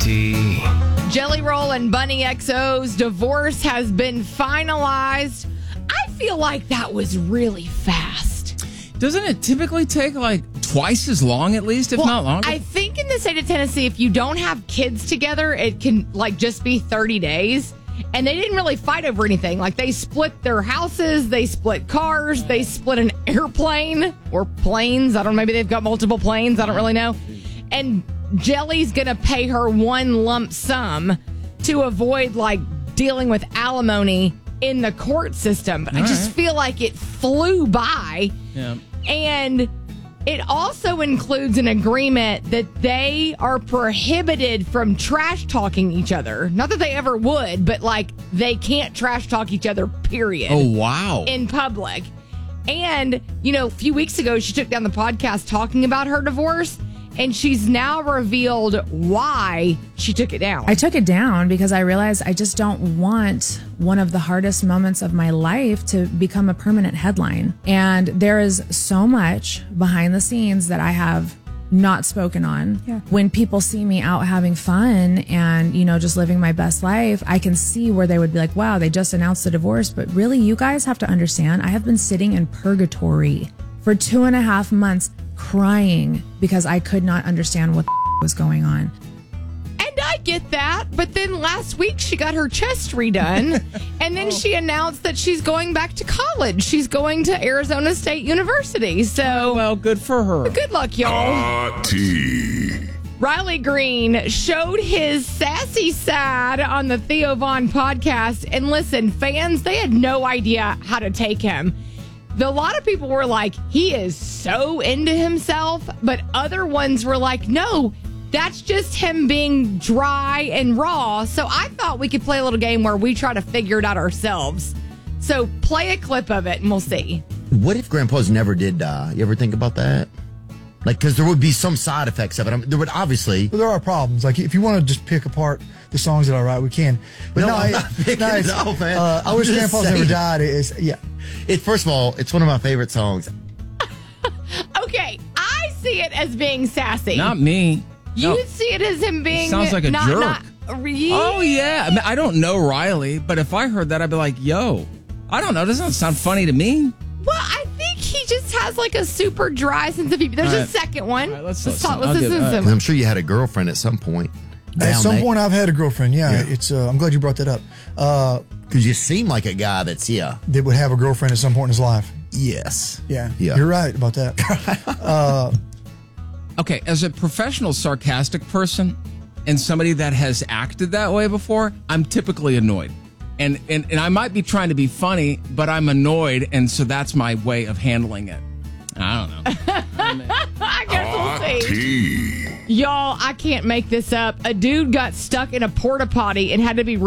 Tea. Jelly Roll and Bunny XO's divorce has been finalized. I feel like that was really fast. Doesn't it typically take like twice as long, at least, if not longer? I think in the state of Tennessee, if you don't have kids together, it can like just be 30 days. And they didn't really fight over anything. Like they split their houses, they split cars, they split an airplane or planes. I don't know, maybe they've got multiple planes. I don't really know. And Jelly's going to pay her one lump sum to avoid like dealing with alimony in the court system. But I just feel like it flew by. Yeah. And it also includes an agreement that they are prohibited from trash talking each other. Not that they ever would, but like they can't trash talk each other, period. Oh, wow. In public. And, you know, a few weeks ago, she took down the podcast talking about her divorce. And she's now revealed why she took it down. I took it down because I realized I just don't want one of the hardest moments of my life to become a permanent headline. And there is so much behind the scenes that I have not spoken on. Yeah. When people see me out having fun and, you know, just living my best life, I can see where they would be like, wow, they just announced the divorce. But really, you guys have to understand, I have been sitting in purgatory for 2.5 months crying because I could not understand what was going on. And I get that, but then last week she got her chest redone, and then she announced that she's going back to college. She's going to Arizona State University. So, well, good for her. Good luck, y'all. Riley Green showed his sassy side on the Theo Vaughn podcast, and listen, fans, they had no idea how to take him. A lot of people were like, he is so into himself, but other ones were like, no, that's just him being dry and raw. So I thought we could play a little game where we try to figure it out ourselves. So play a clip of it and we'll see. What if Grandpa's never did die? You ever think about that? Like, because there would be some side effects of it. I mean, there would obviously. Well, there are problems. Like, if you want to just pick apart the songs that I write, we can. But I'm not picking it up, man. I wish Grandpa's never died. First of all, it's one of my favorite songs. Okay, I see it as being sassy. Not me. You see it as him being. Sounds like a jerk. Yeah. Oh, yeah. I mean, I don't know Riley, but if I heard that, I'd be like, yo, I don't know. Doesn't sound funny to me. Well, I think he just has like a super dry sense of humor. There's a second one. All right, let's talk. listen. Let's listen to him. I'm sure you had a girlfriend at some point. At some point, I've had a girlfriend. Yeah. It's. I'm glad you brought that up. Because you seem like a guy that's, that would have a girlfriend at some point in his life. Yes. Yeah. You're right about that. Okay, as a professional sarcastic person and somebody that has acted that way before, I'm typically annoyed. And I might be trying to be funny, but I'm annoyed, and so that's my way of handling it. I don't know. I guess we'll see. Y'all, I can't make this up. A dude got stuck in a porta potty and had to be